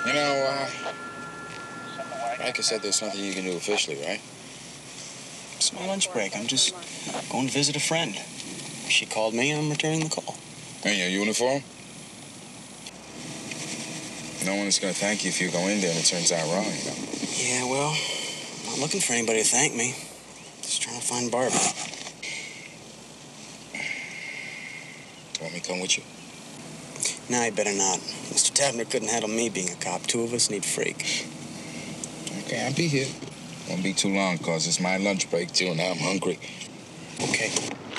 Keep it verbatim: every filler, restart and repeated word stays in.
You know, uh, like I said, there's nothing you can do officially, right? It's my lunch break. I'm just going to visit a friend. She called me, and I'm returning the call. In your uniform? No one is going to thank you if you go in there and it turns out wrong, you know? Yeah, well, I'm not looking for anybody to thank me. Just trying to find Barbara. Want me to come with you? No, you better not. Mister Tabner couldn't handle me being a cop. Two of us need freak. Okay, I'll be here. Won't be too long, because it's my lunch break, too, and I'm hungry. Okay.